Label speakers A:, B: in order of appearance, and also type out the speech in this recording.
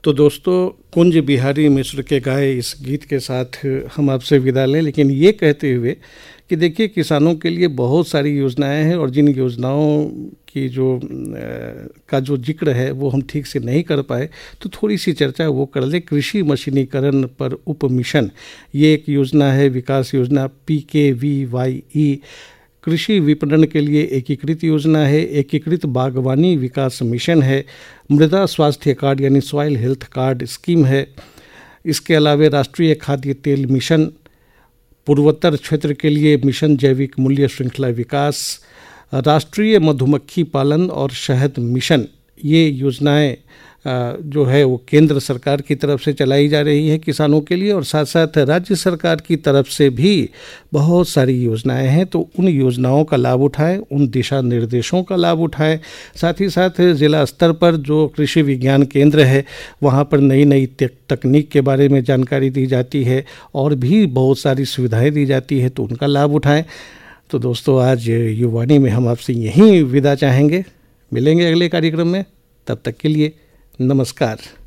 A: तो दोस्तों, कुंज बिहारी मिश्र के गाए इस गीत के साथ हम आपसे विदा लें, लेकिन ये कहते हुए कि देखिए, किसानों के लिए बहुत सारी योजनाएं हैं और जिन योजनाओं की का जो जिक्र है वो हम ठीक से नहीं कर पाए, तो थोड़ी सी चर्चा वो कर ले। कृषि मशीनीकरण पर उप मिशन, ये एक योजना है, विकास योजना PKVYE। कृषि विपणन के लिए एकीकृत योजना है। एकीकृत बागवानी विकास मिशन है। मृदा स्वास्थ्य कार्ड यानी सॉइल हेल्थ कार्ड स्कीम है। इसके अलावा राष्ट्रीय खाद्य तेल मिशन, पूर्वोत्तर क्षेत्र के लिए मिशन जैविक मूल्य श्रृंखला विकास, राष्ट्रीय मधुमक्खी पालन और शहद मिशन, ये योजनाएं जो है वो केंद्र सरकार की तरफ से चलाई जा रही है किसानों के लिए, और साथ साथ राज्य सरकार की तरफ से भी बहुत सारी योजनाएं हैं। तो उन योजनाओं का लाभ उठाएं, उन दिशा निर्देशों का लाभ उठाएं। साथ ही साथ ज़िला स्तर पर जो कृषि विज्ञान केंद्र है वहाँ पर नई नई तकनीक के बारे में जानकारी दी जाती है और भी बहुत सारी सुविधाएँ दी जाती है, तो उनका लाभ उठाएँ। तो दोस्तों, आज युवानी में हम आपसे यहीं विदा चाहेंगे। मिलेंगे अगले कार्यक्रम में, तब तक के लिए नमस्कार।